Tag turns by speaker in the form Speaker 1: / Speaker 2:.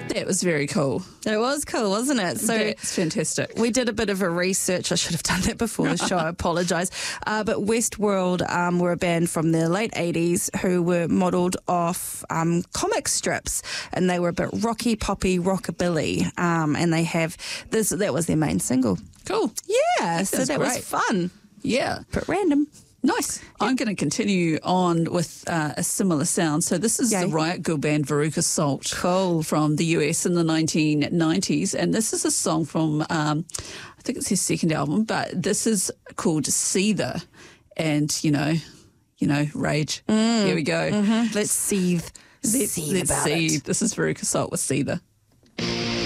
Speaker 1: That was very cool.
Speaker 2: It was cool, wasn't it? So
Speaker 1: That's fantastic.
Speaker 2: we did a bit of a research. I should have done that before the show. I apologise. But Westworld were a band from the late 80s who were modelled off comic strips, and they were a bit rocky, poppy, rockabilly. And they have this. That was their main single.
Speaker 1: Cool.
Speaker 2: Yeah, so that was
Speaker 1: great.
Speaker 2: fun,
Speaker 1: Yeah.
Speaker 2: but random.
Speaker 1: Nice. I'm going to continue on with a similar sound. So this is
Speaker 2: Yay.
Speaker 1: the Riot Girl band Veruca Salt
Speaker 2: Cool.
Speaker 1: from the US in the 1990s. And this is a song from, I think it's his second album, but this is called Seether. And, you know, rage. Here we go.
Speaker 2: Let's seethe.
Speaker 1: Let's
Speaker 2: Seethe about
Speaker 1: seethe.
Speaker 2: it.
Speaker 1: This is Veruca Salt with Seether.